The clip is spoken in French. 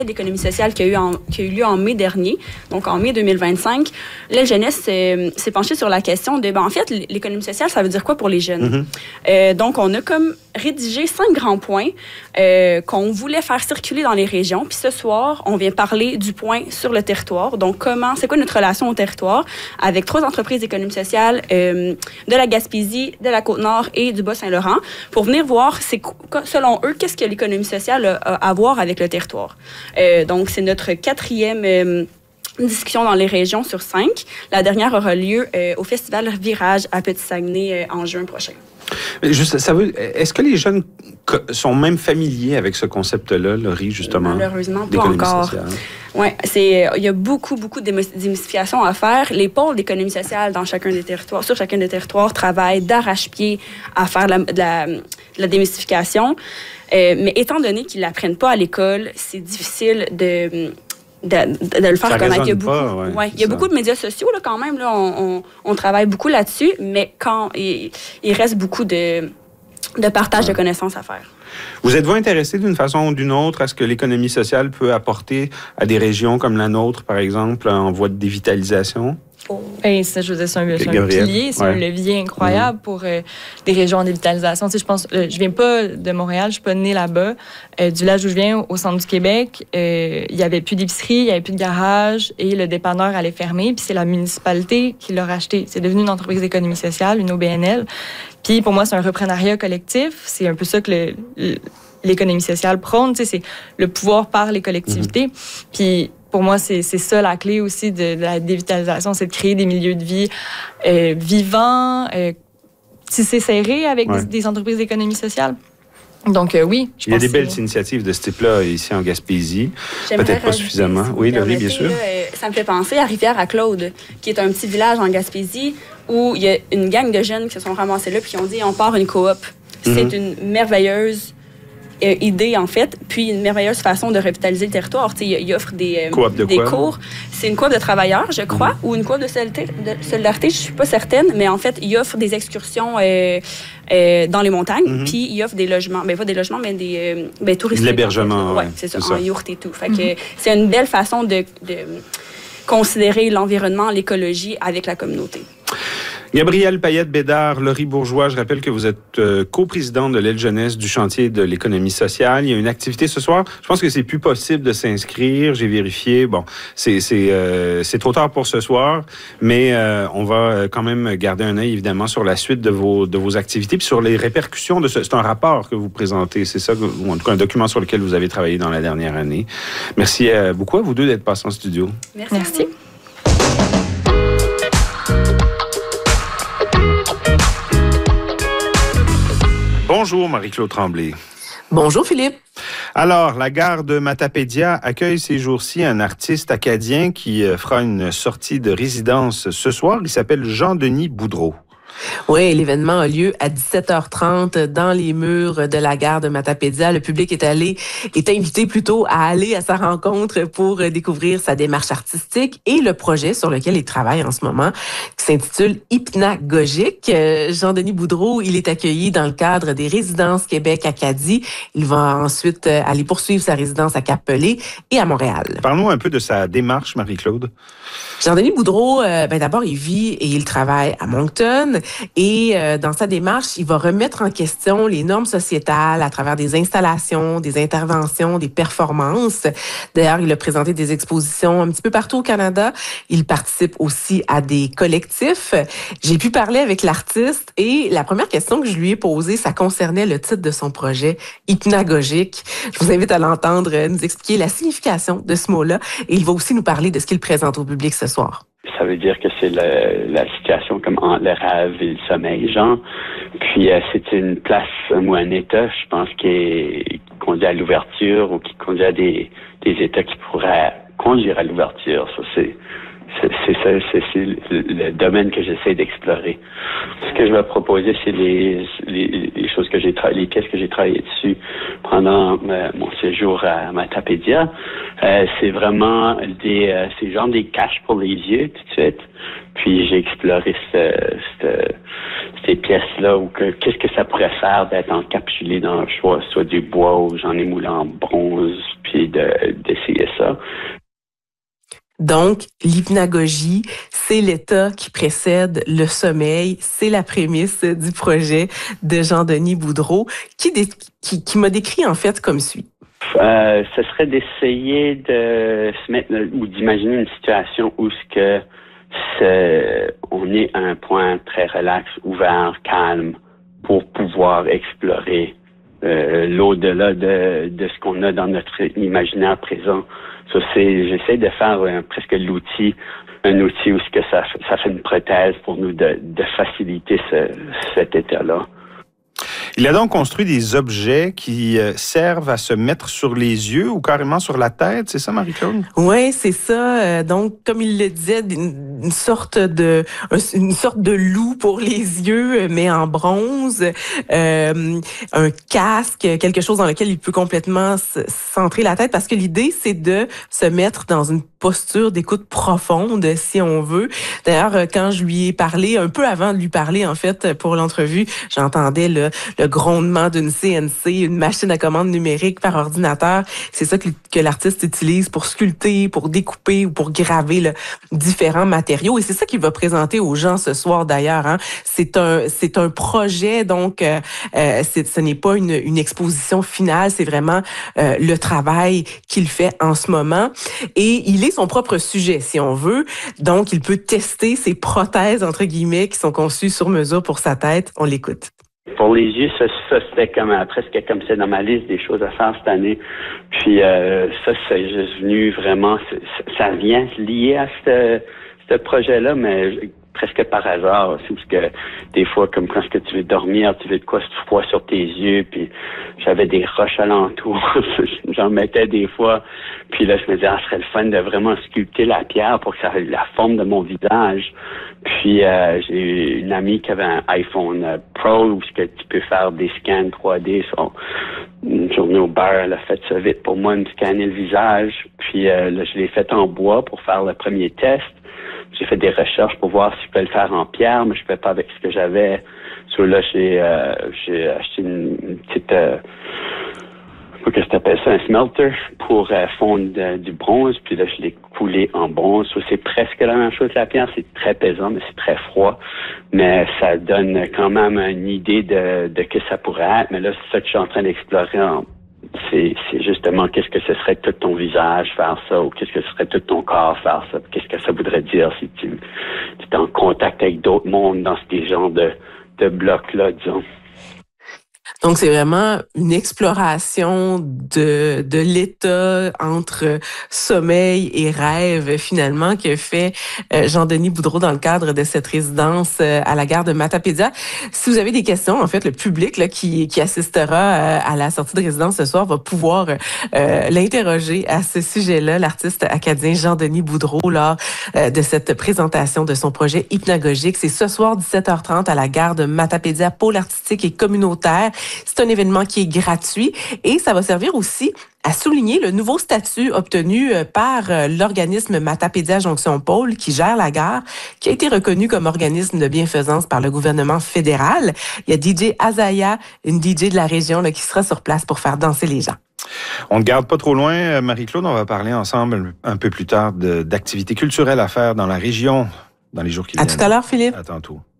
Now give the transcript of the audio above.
d'économie sociale qui a eu lieu en mai dernier, donc en mai 2025, l'aile jeunesse s'est penchée sur la question de, en fait, l'économie sociale, ça veut dire quoi pour les jeunes? Donc, on a comme rédigé 5 grands points qu'on voulait faire circuler dans les régions. Puis ce soir, on vient parler du point sur le territoire. Donc, c'est quoi notre relation au territoire avec 3 entreprises d'économie sociale de la Gaspésie, de la Côte-Nord et du Bas-Saint-Laurent pour venir voir, selon eux, qu'est-ce que l'économie sociale a à voir avec le territoire. Donc, c'est notre 4e discussion dans les régions sur 5. La dernière aura lieu au Festival Virage à Petit-Saguenay en juin prochain. Juste, est-ce que les jeunes sont même familiers avec ce concept-là, Laurie, justement? Malheureusement, pas encore. Oui, il y a beaucoup de démystification à faire. Les pôles d'économie sociale sur chacun des territoires, travaillent d'arrache-pied à faire de la démystification. Mais étant donné qu'ils ne l'apprennent pas à l'école, c'est difficile de le faire connaître. Il y a beaucoup de médias sociaux là, quand même. Là, on travaille beaucoup là-dessus, mais il reste beaucoup de partage de connaissances à faire. Vous êtes-vous intéressé d'une façon ou d'une autre à ce que l'économie sociale peut apporter à des régions comme la nôtre, par exemple, en voie de dévitalisation? Ben, ça, je veux dire, c'est un pilier, c'est un levier incroyable pour des régions en dévitalisation. Tu sais, je pense, je viens pas de Montréal, je suis pas née là-bas. Du village où je viens, au centre du Québec, il y avait plus d'épicerie, il y avait plus de garage et le dépanneur allait fermer. Puis c'est la municipalité qui l'a racheté. C'est devenu une entreprise d'économie sociale, une OBNL. Puis pour moi, c'est un reprenariat collectif. C'est un peu ça que l'économie sociale prône. Tu sais, c'est le pouvoir par les collectivités. Puis pour moi, c'est ça la clé aussi de la dévitalisation, c'est de créer des milieux de vie vivants, tissés serrés avec des entreprises d'économie sociale. Donc oui, je pense. Il y a des belles initiatives de ce type-là ici en Gaspésie. Peut-être pas suffisamment. Oui, Laurie, bien sûr. Ça me fait penser à Rivière-à-Claude, qui est un petit village en Gaspésie où il y a une gang de jeunes qui se sont ramassés là puis qui ont dit on part une coop. C'est une merveilleuse idée, en fait, puis une merveilleuse façon de revitaliser le territoire. Il offre des cours. C'est une coop de travailleurs, je crois, ou une coop de solidarité, je suis pas certaine, mais en fait, il offre des excursions dans les montagnes, puis il offre des logements, pas des logements, mais des touristiques. De l'hébergement. Oui, c'est ça, en yourte et tout. Fait que c'est une belle façon de considérer l'environnement, l'écologie avec la communauté. Gabrielle Payette-Bédard, Laurie Bourgeois, je rappelle que vous êtes coprésidente de l'aile jeunesse du chantier de l'économie sociale. Il y a une activité ce soir. Je pense que c'est plus possible de s'inscrire. J'ai vérifié. Bon, c'est trop tard pour ce soir, mais on va quand même garder un œil évidemment sur la suite de vos activités puis sur les répercussions de c'est un rapport que vous présentez. C'est ça, ou en tout cas un document sur lequel vous avez travaillé dans la dernière année. Merci beaucoup à vous deux d'être passés en studio. Merci. Bonjour, Marie-Claude Tremblay. Bonjour, Philippe. Alors, la gare de Matapédia accueille ces jours-ci un artiste acadien qui fera une sortie de résidence ce soir. Il s'appelle Jean-Denis Boudreau. Oui, l'événement a lieu à 17h30 dans les murs de la gare de Matapédia. Le public est invité plutôt à aller à sa rencontre pour découvrir sa démarche artistique et le projet sur lequel il travaille en ce moment, qui s'intitule Hypnagogique. Jean-Denis Boudreau, il est accueilli dans le cadre des résidences Québec-Acadie. Il va ensuite aller poursuivre sa résidence à Cap-Pelé et à Montréal. Parlons un peu de sa démarche, Marie-Claude. Jean-Denis Boudreau, d'abord, il vit et il travaille à Moncton. Et dans sa démarche, il va remettre en question les normes sociétales à travers des installations, des interventions, des performances. D'ailleurs, il a présenté des expositions un petit peu partout au Canada. Il participe aussi à des collectifs. J'ai pu parler avec l'artiste et la première question que je lui ai posée, ça concernait le titre de son projet, Hypnagogique. Je vous invite à l'entendre nous expliquer la signification de ce mot-là. Et il va aussi nous parler de ce qu'il présente au public ce soir. Ça veut dire que c'est la situation comme entre le rêve et le sommeil, genre. Puis c'est une place ou un état, je pense, qui conduit à l'ouverture ou qui conduit à des états qui pourraient conduire à l'ouverture. Ça, c'est ça, c'est le domaine que j'essaie d'explorer. Ce que je vais proposer, c'est les choses que j'ai travaillé, les pièces que j'ai travaillées dessus pendant mon séjour à Matapédia. C'est vraiment c'est genre des caches pour les yeux tout de suite. Puis j'ai exploré ces pièces-là ou qu'est-ce que ça pourrait faire d'être encapsulé dans soit du bois ou j'en ai moulé en bronze, puis d'essayer ça. Donc, l'hypnagogie, c'est l'état qui précède le sommeil. C'est la prémisse du projet de Jean-Denis Boudreau, qui m'a décrit en fait comme suit. Ce serait d'essayer de se mettre ou d'imaginer une situation où on est à un point très relax, ouvert, calme, pour pouvoir explorer l'au-delà de ce qu'on a dans notre imaginaire présent. Ça, j'essaie de faire presque un outil où ça fait une prothèse pour nous de faciliter cet état-là. Il a donc construit des objets qui servent à se mettre sur les yeux ou carrément sur la tête, c'est ça, Marie-Claude? Oui, c'est ça. Donc, comme il le disait, une sorte de loup pour les yeux, mais en bronze, un casque, quelque chose dans lequel il peut complètement centrer la tête, parce que l'idée, c'est de se mettre dans une posture d'écoute profonde, si on veut. D'ailleurs, quand je lui ai parlé, un peu avant de lui parler, en fait, pour l'entrevue, j'entendais le grondement d'une CNC, une machine à commande numérique par ordinateur. C'est ça que l'artiste utilise pour sculpter, pour découper ou pour graver différents matériaux. Et c'est ça qu'il va présenter aux gens ce soir, d'ailleurs. Hein. C'est un projet, donc ce n'est pas une exposition finale, c'est vraiment le travail qu'il fait en ce moment. Et il est son propre sujet, si on veut. Donc, il peut tester ses prothèses, entre guillemets, qui sont conçues sur mesure pour sa tête. On l'écoute. Pour les yeux, ça c'était presque comme c'est dans ma liste des choses à faire cette année. Puis ça, c'est juste venu vraiment, ça vient lié à ce projet-là, mais presque par hasard aussi, parce que des fois, comme quand tu veux dormir, tu veux de quoi se froid sur tes yeux, puis j'avais des roches alentour, j'en mettais des fois, puis là, je me disais, ce serait le fun de vraiment sculpter la pierre pour que ça ait la forme de mon visage. Puis j'ai une amie qui avait un iPhone Pro où tu peux faire des scans 3D. Une journée au bar, elle a fait ça vite pour moi, me scanner le visage. Puis là, je l'ai fait en bois pour faire le premier test. J'ai fait des recherches pour voir si je pouvais le faire en pierre, mais je ne pouvais pas avec ce que j'avais. Sur là, j'ai acheté une petite... qu'est-ce que tu appelles ça? Un smelter pour fondre du bronze. Puis là, je l'ai coulé en bronze. C'est presque la même chose que la pierre. C'est très pesant, mais c'est très froid. Mais ça donne quand même une idée de que ça pourrait être. Mais là, c'est ça que je suis en train d'explorer. C'est justement qu'est-ce que ce serait tout ton visage faire ça, ou qu'est-ce que ce serait tout ton corps faire ça. Qu'est-ce que ça voudrait dire si tu es en contact avec d'autres mondes dans ces genres de blocs-là, disons. Donc, c'est vraiment une exploration de l'état entre sommeil et rêve, finalement, que fait Jean-Denis Boudreau dans le cadre de cette résidence à la gare de Matapédia. Si vous avez des questions, en fait, le public là, qui assistera à la sortie de résidence ce soir va pouvoir l'interroger à ce sujet-là, l'artiste acadien Jean-Denis Boudreau, lors de cette présentation de son projet hypnagogique. C'est ce soir, 17h30, à la gare de Matapédia, pôle artistique et communautaire. C'est un événement qui est gratuit et ça va servir aussi à souligner le nouveau statut obtenu par l'organisme Matapédia Jonction Pôle qui gère la gare, qui a été reconnu comme organisme de bienfaisance par le gouvernement fédéral. Il y a DJ Azaya, une DJ de la région, là, qui sera sur place pour faire danser les gens. On ne garde pas trop loin, Marie-Claude. On va parler ensemble un peu plus tard d'activités culturelles à faire dans la région dans les jours qui viennent. À tout à l'heure, Philippe. À tantôt.